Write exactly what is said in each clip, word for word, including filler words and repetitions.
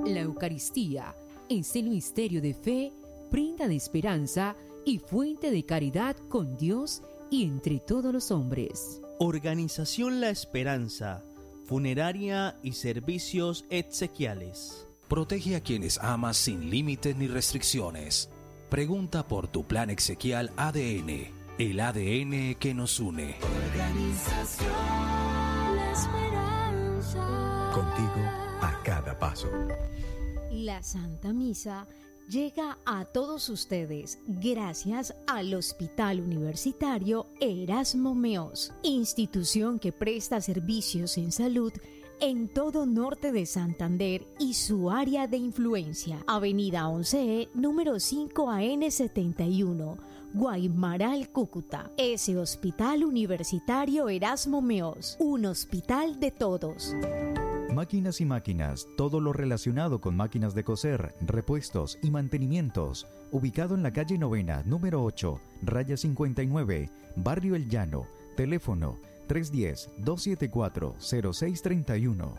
La Eucaristía, este misterio de fe, prenda de esperanza y fuente de caridad con Dios y entre todos los hombres. Organización La Esperanza, funeraria y servicios exequiales. Protege a quienes amas sin límites ni restricciones. Pregunta por tu plan exequial A D N, el A D N que nos une. Organización La Esperanza. Contigo a cada paso. La Santa Misa llega a todos ustedes gracias al Hospital Universitario Erasmo Meos, institución que presta servicios en salud en todo norte de Santander y su área de influencia. Avenida once E, número cinco A N setenta y uno, Guaymaral, Cúcuta. Ese Hospital Universitario Erasmo Meos, un hospital de todos. Máquinas y máquinas, todo lo relacionado con máquinas de coser, repuestos y mantenimientos. Ubicado en la calle Novena, número ocho, raya cincuenta y nueve, Barrio El Llano. Teléfono tres uno cero, dos siete cuatro, cero seis tres uno.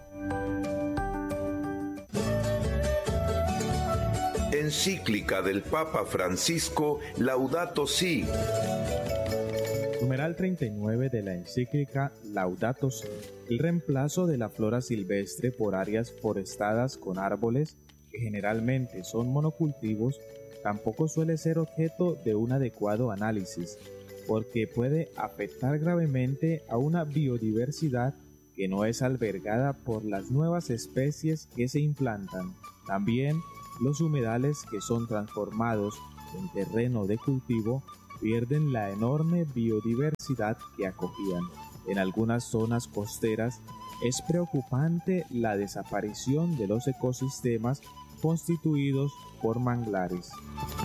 Encíclica del Papa Francisco Laudato Si. Numeral treinta y nueve de la encíclica Laudato Si. El reemplazo de la flora silvestre por áreas forestadas con árboles, que generalmente son monocultivos, tampoco suele ser objeto de un adecuado análisis, porque puede afectar gravemente a una biodiversidad que no es albergada por las nuevas especies que se implantan. También los humedales que son transformados en terreno de cultivo pierden la enorme biodiversidad que acogían. En algunas zonas costeras es preocupante la desaparición de los ecosistemas constituidos por manglares.